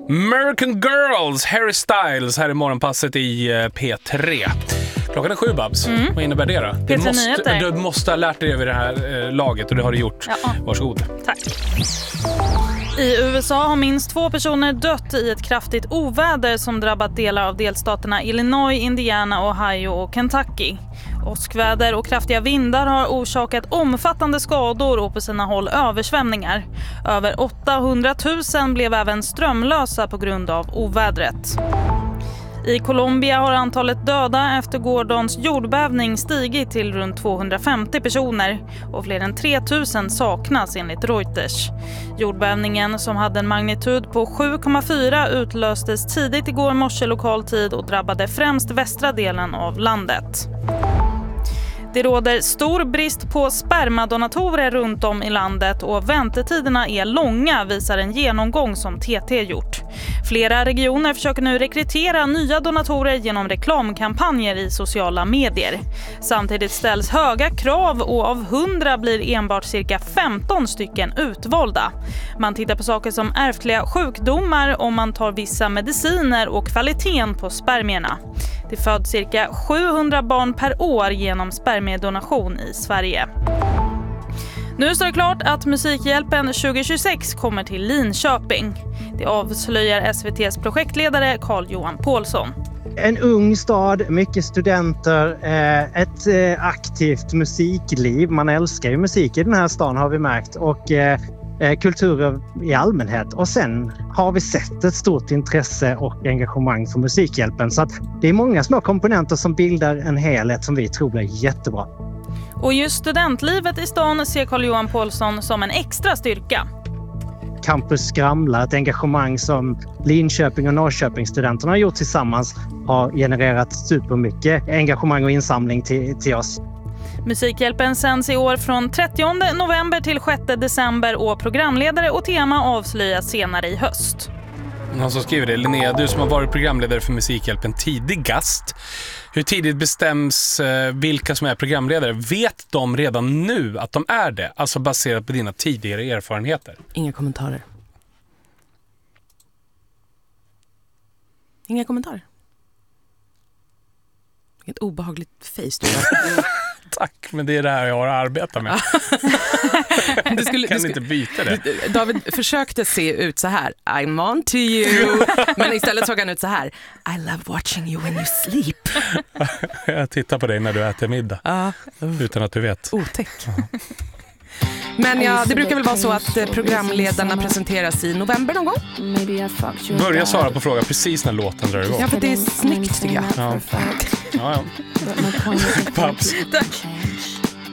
American Girls, Harry Styles här i morgonpasset i P3. Klockan är 7, Babs. Vad innebär det då? Du måste ha lärt dig över det här laget och det har du gjort. Ja. Varsågod. Tack. I USA har minst 2 personer dött i ett kraftigt oväder som drabbat delar av delstaterna Illinois, Indiana, Ohio och Kentucky. Åskväder och kraftiga vindar har orsakat omfattande skador och på sina håll översvämningar. Över 800 000 blev även strömlösa på grund av ovädret. I Colombia har antalet döda efter gårdagens jordbävning stigit till runt 250 personer och fler än 3 000 saknas enligt Reuters. Jordbävningen som hade en magnitud på 7,4 utlöstes tidigt igår morse lokal tid och drabbade främst västra delen av landet. Det råder stor brist på spermadonatorer runt om i landet och väntetiderna är långa, visar en genomgång som TT gjort. Flera regioner försöker nu rekrytera nya donatorer genom reklamkampanjer i sociala medier. Samtidigt ställs höga krav och av 100 blir enbart cirka 15 stycken utvalda. Man tittar på saker som ärftliga sjukdomar, om man tar vissa mediciner och kvaliteten på spermierna. Det föds cirka 700 barn per år genom spermiedonation i Sverige. Nu står det klart att Musikhjälpen 2026 kommer till Linköping. Det avslöjar SVT:s projektledare Carl-Johan Pålsson. En ung stad, mycket studenter, ett aktivt musikliv. Man älskar ju musik i den här stan har vi märkt och kulturer i allmänhet. Och sen har vi sett ett stort intresse och engagemang för Musikhjälpen. Så att det är många små komponenter som bildar en helhet som vi tror blir jättebra. Och just studentlivet i stan ser Carl-Johan Pålsson som en extra styrka. Campus Skramla, ett engagemang som Linköping och Norrköping-studenterna har gjort tillsammans, har genererat supermycket engagemang och insamling till oss. Musikhjälpen sänds i år från 30 november till 6 december och programledare och tema avslöjas senare i höst. Någon som skriver det, Linnea, du som har varit programledare för Musikhjälpen tidigast. Hur tidigt bestäms vilka som är programledare? Vet de redan nu att de är det? Alltså baserat på dina tidigare erfarenheter. Inga kommentarer. Inga kommentarer. Vilket obehagligt face du har. Tack, men det är det här jag har arbetat med. Du kan inte byta det. David försökte se ut så här. I'm on to you. Men istället såg han ut så här. I love watching you when you sleep. Jag tittar på dig när du äter middag. Utan att du vet. Otäck. Men ja, det brukar väl vara så att programledarna presenteras i november någon gång. Börja svara på frågan precis när låten drar igång. Ja, för det är snyggt tycker jag. Ja. Paps. Tack.